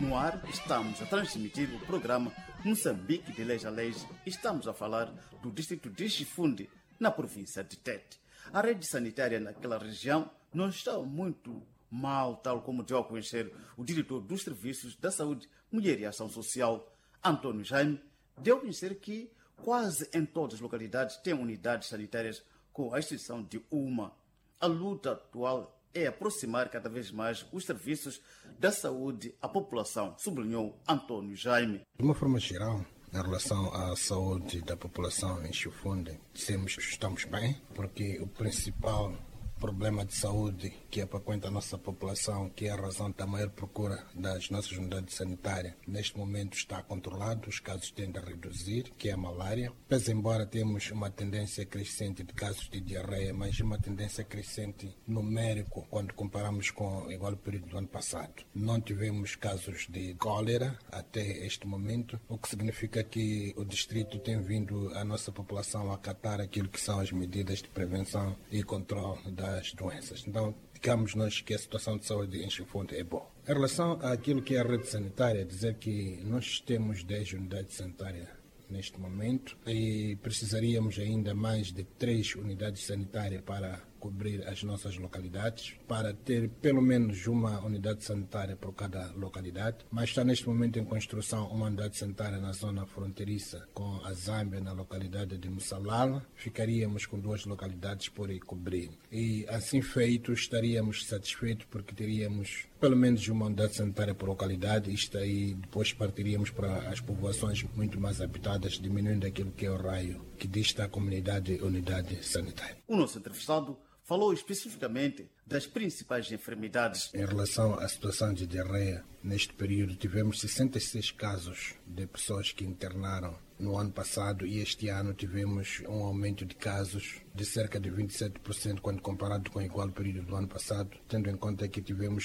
No ar, estamos a transmitir o programa Moçambique de Leis a Leis. Estamos a falar do distrito de Chifunde, na província de Tete. A rede sanitária naquela região não está muito mal, tal como deu a conhecer o diretor dos Serviços da Saúde, Mulher e Ação Social, Antônio Jaime, deu a conhecer que quase em todas as localidades tem unidades sanitárias, com a exceção de uma. A luta atual é aproximar cada vez mais os serviços da saúde à população, sublinhou Antônio Jaime. De uma forma geral, em relação à saúde da população em Chifunde, dizemos que estamos bem, porque o principal problema de saúde que apaquenta a nossa população, que é a razão da maior procura das nossas unidades sanitárias, neste momento está controlado, os casos tendem a reduzir, que é a malária. Pese embora temos uma tendência crescente de casos de diarreia, mas uma tendência crescente numérico quando comparamos com o igual período do ano passado. Não tivemos casos de cólera até este momento, o que significa que o distrito tem vindo a nossa população a acatar aquilo que são as medidas de prevenção e controle das doenças. Então, digamos nós que a situação de saúde em Chifunde é boa. Em relação àquilo que é a rede sanitária, dizer que nós temos 10 unidades sanitárias neste momento e precisaríamos ainda mais de 3 unidades sanitárias para cobrir as nossas localidades, para ter pelo menos uma unidade sanitária por cada localidade, mas está neste momento em construção uma unidade sanitária na zona fronteiriça com a Zâmbia, na localidade de Mussalala. Ficaríamos com 2 localidades por cobrir. E assim feito, estaríamos satisfeitos porque teríamos pelo menos uma unidade sanitária por localidade. Isto aí depois partiríamos para as povoações muito mais habitadas, diminuindo aquilo que é o raio que dista a comunidade unidade sanitária. O nosso entrevistado falou especificamente das principais enfermidades. Em relação à situação de diarreia, neste período tivemos 66 casos de pessoas que internaram no ano passado e este ano tivemos um aumento de casos de cerca de 27% quando comparado com o igual período do ano passado, tendo em conta que tivemos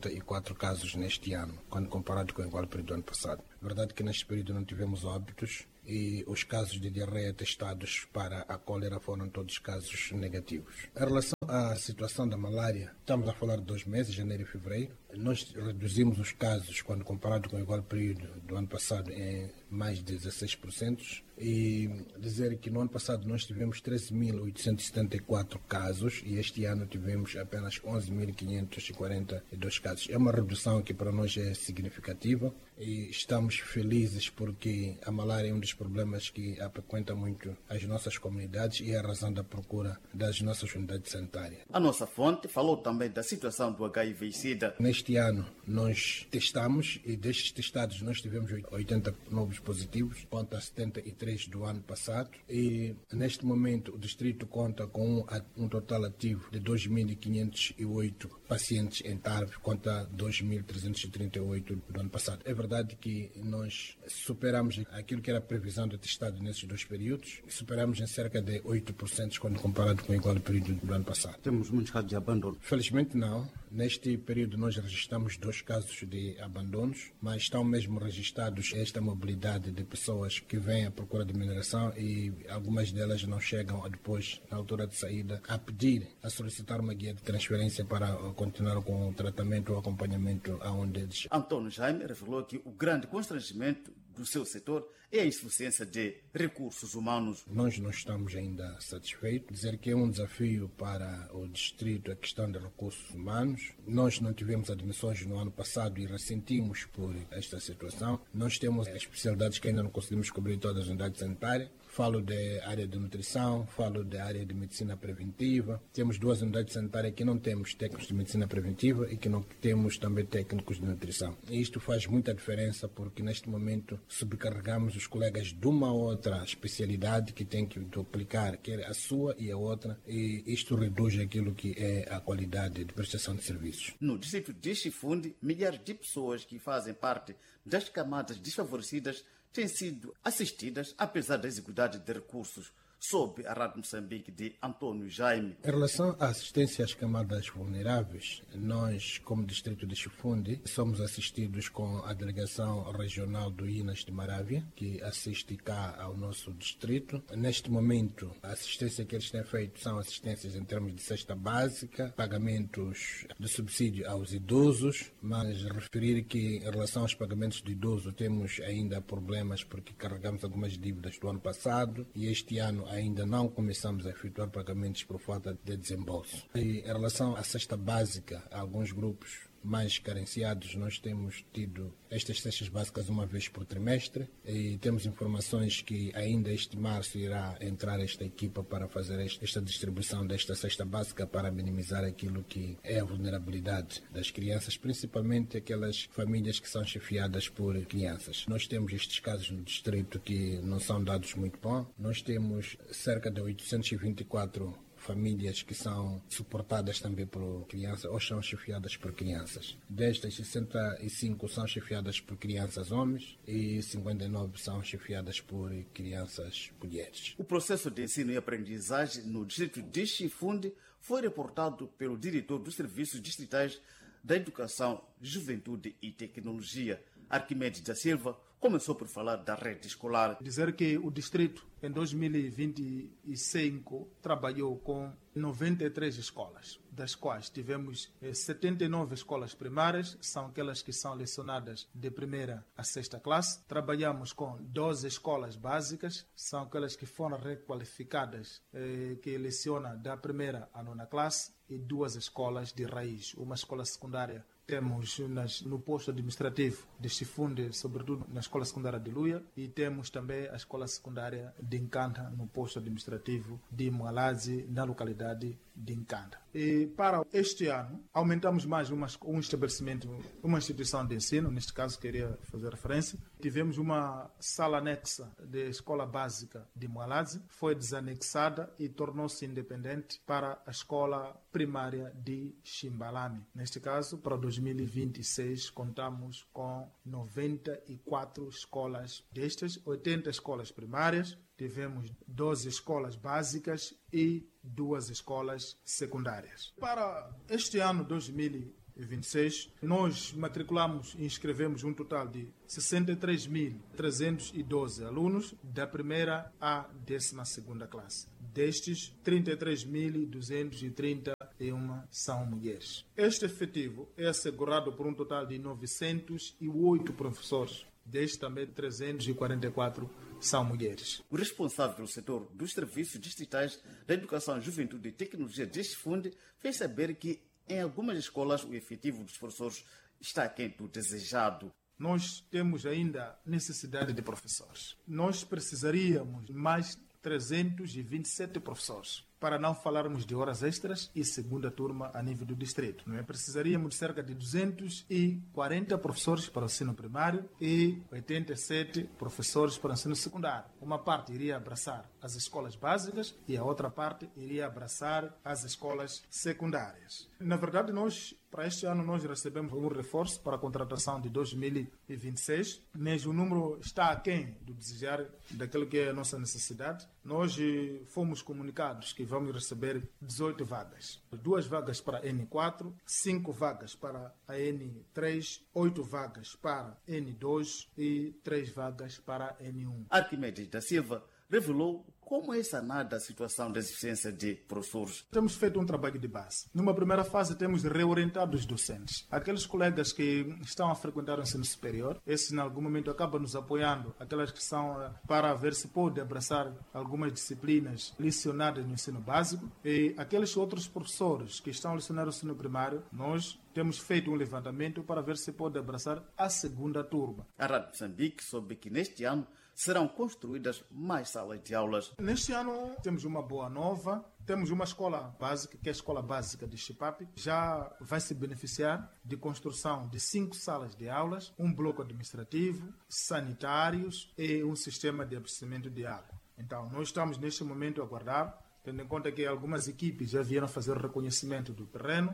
84 casos neste ano, quando comparado com o igual período do ano passado. É verdade que neste período não tivemos óbitos e os casos de diarreia testados para a cólera foram todos casos negativos. Em relação à situação da malária, estamos a falar de 2 meses, janeiro e fevereiro. Nós reduzimos os casos quando comparado com o igual período do ano passado em mais de 16%. E dizer que no ano passado nós tivemos 13.874 casos e este ano tivemos apenas 11.542 casos. É uma redução que para nós é significativa e estamos felizes porque a malária é um dos problemas que apaquenta muito as nossas comunidades e é a razão da procura das nossas unidades sanitárias. A nossa fonte falou também da situação do HIV e SIDA. Neste ano nós testamos e destes testados nós tivemos 80 novos positivos contra 73 do ano passado e neste momento o distrito conta com um total ativo de 2.508 pacientes em TARV contra 2.338 do ano passado. É verdade que nós superamos aquilo que era a previsão de testado nesses 2 períodos e superamos em cerca de 8% quando comparado com o igual período do ano passado. Temos muitos casos de abandono? Felizmente não. Neste período nós registramos 2 casos de abandonos, mas estão mesmo registrados esta mobilidade de pessoas que vêm à procura de mineração e algumas delas não chegam depois, na altura de saída, a pedir, a solicitar uma guia de transferência para continuar com o tratamento ou acompanhamento aonde eles. Antônio Jaime revelou que o grande constrangimento do seu setor é a insuficiência de recursos humanos. Nós não estamos ainda satisfeitos. Dizer que é um desafio para o distrito a questão de recursos humanos. Nós não tivemos admissões no ano passado e ressentimos por esta situação. Nós temos especialidades que ainda não conseguimos cobrir todas as unidades sanitárias. Falo da área de nutrição, falo da área de medicina preventiva. Temos 2 unidades sanitárias que não temos técnicos de medicina preventiva e que não temos também técnicos de nutrição. E isto faz muita diferença porque neste momento subcarregamos os colegas de uma outra especialidade que tem que duplicar, quer a sua e a outra, e isto reduz aquilo que é a qualidade de prestação de serviços. No distrito de Chifunde, milhares de pessoas que fazem parte das camadas desfavorecidas têm sido assistidas apesar da exiguidade de recursos, sob a Rádio Moçambique de Antônio Jaime. Em relação à assistência às camadas vulneráveis, nós, como Distrito de Chifunde, somos assistidos com a Delegação Regional do Inas de Marávia, que assiste cá ao nosso distrito. Neste momento, a assistência que eles têm feito são assistências em termos de cesta básica, pagamentos de subsídio aos idosos, mas referir que em relação aos pagamentos do idoso temos ainda problemas porque carregamos algumas dívidas do ano passado e este ano ainda não começamos a efetuar pagamentos por falta de desembolso. E em relação à cesta básica, alguns grupos mais carenciados, nós temos tido estas cestas básicas uma vez por trimestre e temos informações que ainda este março irá entrar esta equipa para fazer esta distribuição desta cesta básica para minimizar aquilo que é a vulnerabilidade das crianças, principalmente aquelas famílias que são chefiadas por crianças. Nós temos estes casos no distrito que não são dados muito bons. Nós temos cerca de 824 famílias que são suportadas também por crianças ou são chefiadas por crianças. Destas, 65 são chefiadas por crianças homens e 59 são chefiadas por crianças mulheres. O processo de ensino e aprendizagem no distrito de Chifunde foi reportado pelo diretor dos Serviços Distritais da Educação, Juventude e Tecnologia, Arquimedes da Silva, começou por falar da rede escolar. Dizer que o distrito, em 2025, trabalhou com 93 escolas, das quais tivemos 79 escolas primárias, são aquelas que são lecionadas de primeira a sexta classe. Trabalhamos com 12 escolas básicas, são aquelas que foram requalificadas, que lecionam da primeira à nona classe, e 2 escolas de raiz, uma escola secundária. Temos no posto administrativo de Chifunde, sobretudo na escola secundária de Luia, e temos também a escola secundária de Nkanda, no posto administrativo de Mwalazi, na localidade de Nkanda. E para este ano, aumentamos mais um estabelecimento, uma instituição de ensino, neste caso queria fazer referência. Tivemos uma sala anexa de escola básica de Mwalazi, foi desanexada e tornou-se independente para a escola primária de Chimbalame. Neste caso, para 2026, contamos com 94 escolas destas, 80 escolas primárias, tivemos 12 escolas básicas e 2 escolas secundárias. Para este ano 2026, nós matriculamos e inscrevemos um total de 63.312 alunos da primeira à 12ª classe. Destes, 33.231 são mulheres. Este efetivo é assegurado por um total de 908 professores. Destes também 344 são mulheres. O responsável pelo setor dos serviços distritais da Educação, Juventude e Tecnologia de Chifunde fez saber que em algumas escolas o efetivo dos professores está aquém do desejado. Nós temos ainda necessidade de professores. Nós precisaríamos mais 327 professores, para não falarmos de horas extras e segunda turma a nível do distrito. Não é? Precisaríamos de cerca de 240 professores para o ensino primário e 87 professores para o ensino secundário. Uma parte iria abraçar as escolas básicas e a outra parte iria abraçar as escolas secundárias. Na verdade, para este ano, nós recebemos um reforço para a contratação de 2026, mas o número está aquém do desejar daquilo que é a nossa necessidade. Nós fomos comunicados que vamos receber 18 vagas. 2 vagas para a N4, 5 vagas para a N3, 8 vagas para a N2 e 3 vagas para a N1. Arquimedes da Silva revelou como é sanada a situação da deficiência de professores. Temos feito um trabalho de base. Numa primeira fase, temos reorientado os docentes. Aqueles colegas que estão a frequentar o ensino superior, esses, em algum momento, acabam nos apoiando. Aquelas que são para ver se pode abraçar algumas disciplinas lecionadas no ensino básico. E aqueles outros professores que estão a lecionar o ensino primário, nós temos feito um levantamento para ver se pode abraçar a segunda turma. A Rádio Moçambique soube que neste ano serão construídas mais salas de aulas. Neste ano temos uma boa nova, temos uma escola básica, que é a Escola Básica de Chipapi, já vai se beneficiar de construção de 5 salas de aulas, um bloco administrativo, sanitários e um sistema de abastecimento de água. Então, nós estamos neste momento a aguardar, tendo em conta que algumas equipes já vieram fazer o reconhecimento do terreno,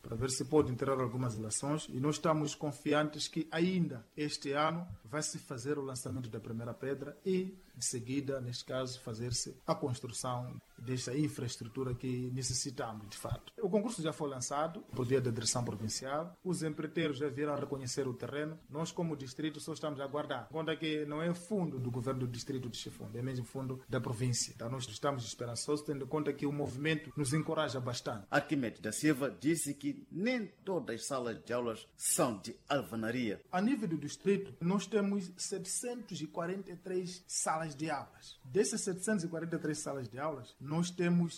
para ver se podem ter algumas eleições e nós estamos confiantes que ainda este ano vai se fazer o lançamento da primeira pedra e, de seguida, neste caso, fazer-se a construção desta infraestrutura que necessitamos, de fato. O concurso já foi lançado por via da direção provincial, os empreiteiros já vieram reconhecer o terreno, nós como distrito só estamos a aguardar. Conta que não é fundo do governo do distrito de Chifunde, é mesmo fundo da província. Então nós estamos esperançosos, tendo em conta que o movimento nos encoraja bastante. Arquimedes da Silva disse que nem todas as salas de aulas são de alvenaria. A nível do distrito, nós temos 743 salas de aulas. Dessas 743 salas de aulas, nós temos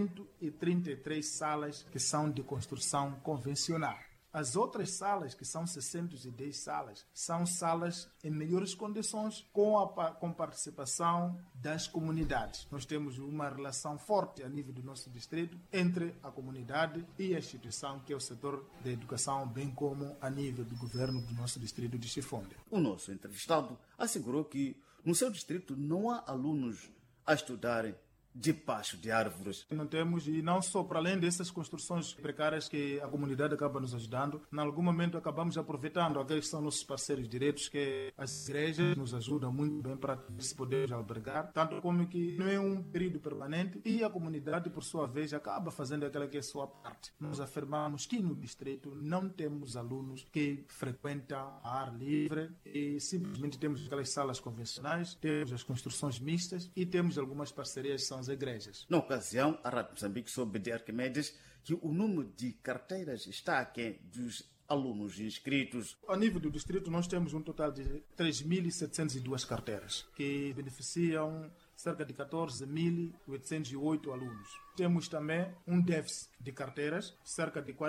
133 salas que são de construção convencional. As outras salas, que são 610 salas, são salas em melhores condições com participação das comunidades. Nós temos uma relação forte a nível do nosso distrito entre a comunidade e a instituição, que é o setor da educação, bem como a nível do governo do nosso distrito de Chifunde. O nosso entrevistado assegurou que no seu distrito não há alunos a estudarem debaixo de árvores. Não temos, e não só para além dessas construções precárias que a comunidade acaba nos ajudando, em algum momento acabamos aproveitando aqueles que são nossos parceiros diretos, que as igrejas nos ajudam muito bem para se poder albergar, tanto como que não é um período permanente e a comunidade, por sua vez, acaba fazendo aquela que é a sua parte. Nós afirmamos que no distrito não temos alunos que frequentam a ar livre e simplesmente temos aquelas salas convencionais, temos as construções mistas e temos algumas parcerias que são as igrejas. Na ocasião, a Rádio Moçambique soube de Arquimedes que o número de carteiras está aquém dos alunos inscritos. A nível do distrito, nós temos um total de 3.702 carteiras, que beneficiam cerca de 14.808 alunos. Temos também um déficit de carteiras, cerca de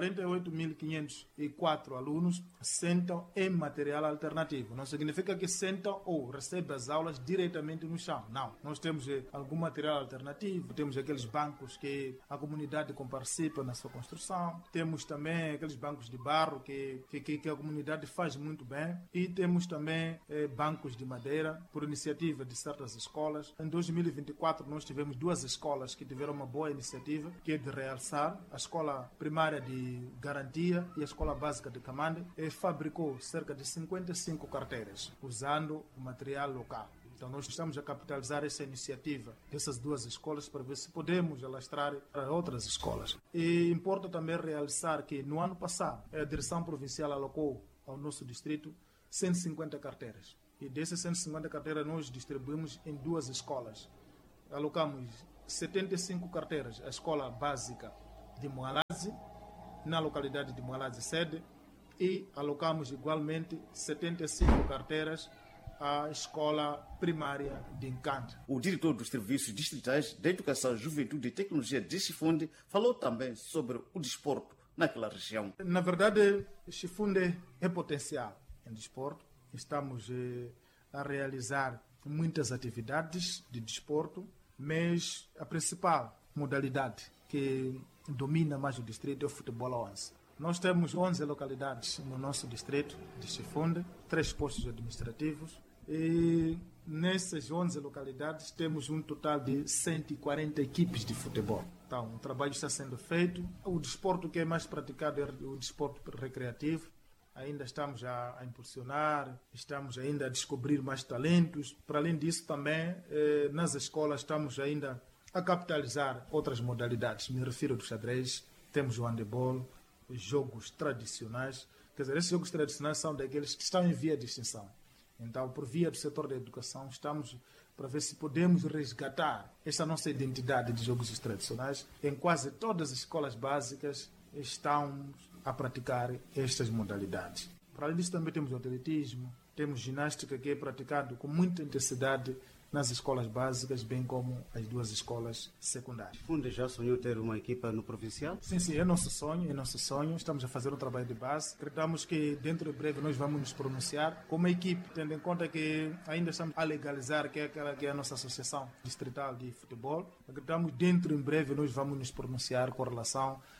48.504 alunos sentam em material alternativo. Não significa que sentam ou recebem as aulas diretamente no chão. Não. Nós temos algum material alternativo, temos aqueles bancos que a comunidade participa na sua construção, temos também aqueles bancos de barro que a comunidade faz muito bem e temos também bancos de madeira por iniciativa de certas escolas. Em 2024 nós tivemos 2 escolas que tiveram uma boa iniciativa, que é de realçar a escola primária de Garantia e a escola básica de Camande, e fabricou cerca de 55 carteiras usando o material local. Então nós estamos a capitalizar essa iniciativa dessas 2 escolas para ver se podemos alastrar para outras escolas. E importa também realçar que no ano passado a direção provincial alocou ao nosso distrito 150 carteiras. E dessas 150 carteiras nós distribuímos em 2 escolas. Alocamos 75 carteiras à escola básica de Moalaze, na localidade de Moalaze sede, e alocamos igualmente 75 carteiras à escola primária de Encanto. O diretor dos Serviços Distritais da Educação, Juventude e Tecnologia de Chifunde falou também sobre o desporto naquela região. Na verdade, Chifunde é potencial em desporto. Estamos a realizar muitas atividades de desporto, mas a principal modalidade que domina mais o distrito é o futebol 11. Nós temos 11 localidades no nosso distrito de Chifunde, 3 postos administrativos, e nessas 11 localidades temos um total de 140 equipes de futebol. Então, o trabalho está sendo feito. O desporto que é mais praticado é o desporto recreativo. Ainda estamos a impulsionar, estamos ainda a descobrir mais talentos. Para além disso, também, nas escolas, estamos ainda a capitalizar outras modalidades. Me refiro ao xadrez, temos o handebol, jogos tradicionais. Quer dizer, esses jogos tradicionais são daqueles que estão em via de extinção. Então, por via do setor da educação, estamos para ver se podemos resgatar essa nossa identidade de jogos tradicionais. Em quase todas as escolas básicas estão a praticar estas modalidades. Para além disso, também temos o atletismo, temos ginástica, que é praticado com muita intensidade nas escolas básicas, bem como as 2 escolas secundárias. Chifunde já sonhou ter uma equipa no provincial? Sim, é nosso sonho, Estamos a fazer um trabalho de base. Acreditamos que dentro de breve nós vamos nos pronunciar como equipe, tendo em conta que ainda estamos a legalizar, que é aquela que é a nossa associação distrital de futebol. Acreditamos que dentro em breve nós vamos nos pronunciar com relação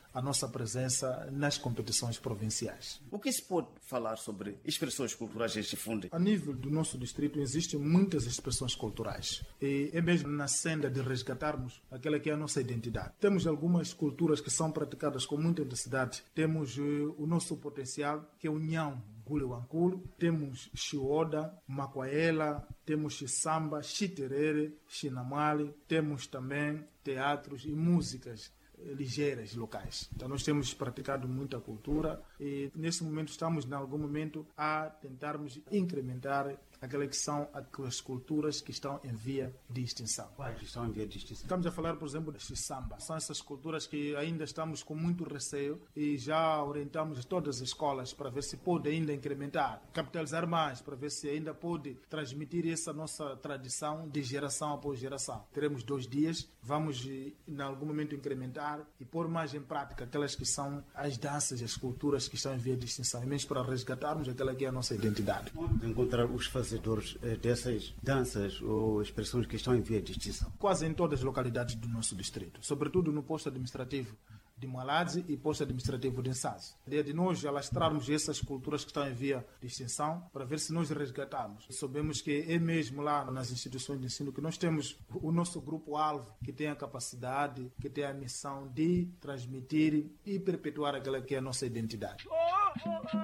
a nossa presença nas competições provinciais. O que se pode falar sobre expressões culturais em Chifunde? A nível do nosso distrito existem muitas expressões culturais e é mesmo na senda de resgatarmos aquela que é a nossa identidade. Temos algumas culturas que são praticadas com muita intensidade. Temos o nosso potencial, que é o Nhão, Gulewankulo, temos Xioda, Macuaela, temos Xisamba, Xiterere, Xinamali, temos também teatros e músicas ligeiras locais. Então nós temos praticado muita cultura e nesse momento estamos em algum momento a tentarmos incrementar aquelas que são as culturas que estão em via de extinção. Quais estão em via de extinção? Estamos a falar, por exemplo, de Xisamba. São essas culturas que ainda estamos com muito receio e já orientamos todas as escolas para ver se pode ainda incrementar, capitalizar mais, para ver se ainda pode transmitir essa nossa tradição de geração após geração. Teremos 2 dias, vamos em algum momento incrementar e pôr mais em prática aquelas que são as danças e as culturas que estão em via de extinção, mesmo para resgatarmos aquela que é a nossa identidade. Onde encontrar os fazedores dessas danças ou expressões que estão em via de extinção? Quase em todas as localidades do nosso distrito, sobretudo no posto administrativo de Mualadze e posto administrativo de Nsaz. A ideia de nós alastrarmos essas culturas que estão em via de extinção para ver se nós resgatamos. Sabemos que é mesmo lá nas instituições de ensino que nós temos o nosso grupo-alvo que tem a capacidade, que tem a missão de transmitir e perpetuar aquela que é a nossa identidade.